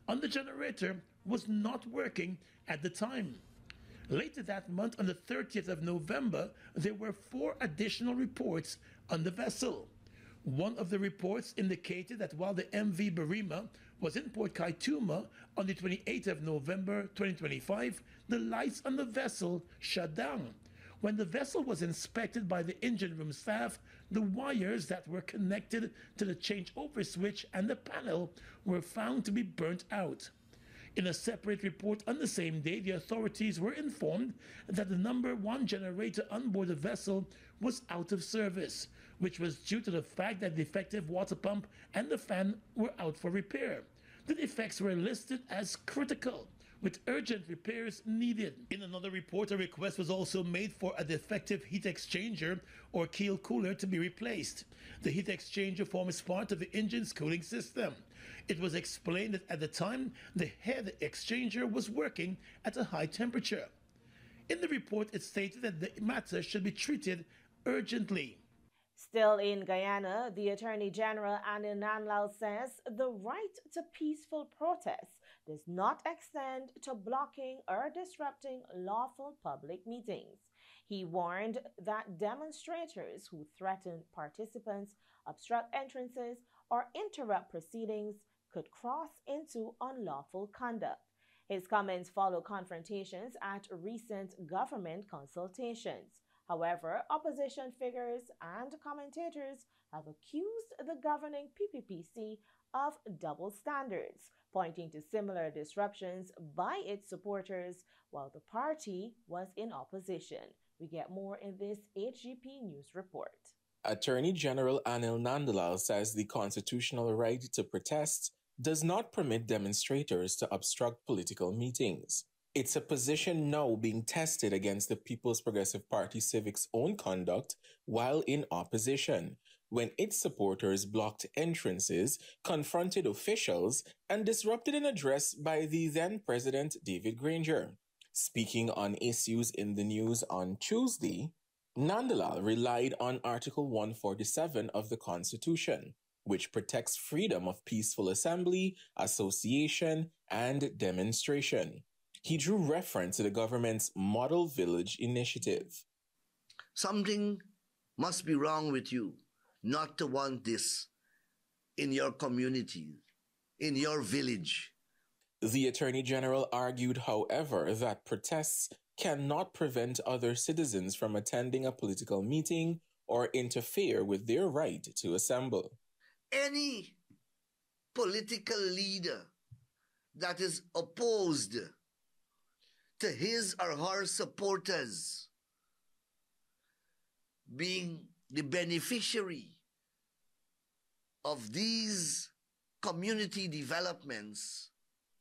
on the generator was not working at the time. Later that month, on the 30th of November, there were 4 additional reports on the vessel. One of the reports indicated that while the MV Barima was in Port Kaituma on the 28th of November 2025, the lights on the vessel shut down. When the vessel was inspected by the engine room staff, the wires that were connected to the changeover switch and the panel were found to be burnt out. In a separate report on the same day, the authorities were informed that the number 1 generator on board the vessel was out of service, which was due to the fact that the defective water pump and the fan were out for repair. The defects were listed as critical, with urgent repairs needed. In another report, a request was also made for a defective heat exchanger or keel cooler to be replaced. The heat exchanger forms part of the engine's cooling system. It was explained that at the time, the head exchanger was working at a high temperature. In the report, it stated that the matter should be treated urgently. Still in Guyana, the Attorney General Anil Nanlao says the right to peaceful protest does not extend to blocking or disrupting lawful public meetings. He warned that demonstrators who threaten participants, obstruct entrances, or interrupt proceedings could cross into unlawful conduct. His comments follow confrontations at recent government consultations. However, opposition figures and commentators have accused the governing PPPC of double standards, pointing to similar disruptions by its supporters while the party was in opposition. We get more in this HGP News report. Attorney General Anil Nandlal says the constitutional right to protest does not permit demonstrators to obstruct political meetings. It's a position now being tested against the People's Progressive Party Civic's own conduct while in opposition, when its supporters blocked entrances, confronted officials, and disrupted an address by the then President David Granger. Speaking on issues in the news on Tuesday, Nandlal relied on Article 147 of the Constitution, which protects freedom of peaceful assembly, association, and demonstration. He drew reference to the government's Model Village initiative. Something must be wrong with you not to want this in your community, in your village. The Attorney General argued, however, that protests cannot prevent other citizens from attending a political meeting or interfere with their right to assemble. Any political leader that is opposed to his or her supporters being the beneficiary of these community developments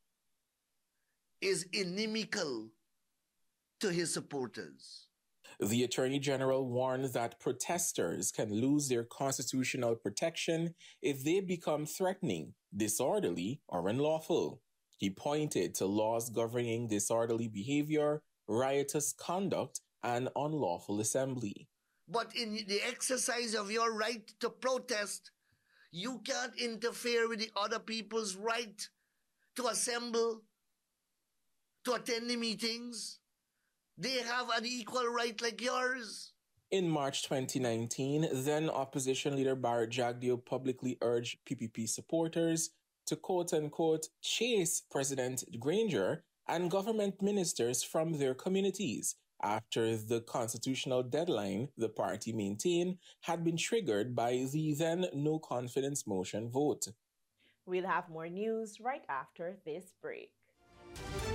is inimical to his supporters. The Attorney General warned that protesters can lose their constitutional protection if they become threatening, disorderly, or unlawful. He pointed to laws governing disorderly behavior, riotous conduct, and unlawful assembly. But in the exercise of your right to protest, you can't interfere with the other people's right to assemble, to attend the meetings. They have an equal right like yours. In March 2019, then opposition leader Bharat Jagdeo publicly urged PPP supporters to quote-unquote chase President Granger and government ministers from their communities after the constitutional deadline the party maintained had been triggered by the then no-confidence motion vote. We'll have more news right after this break.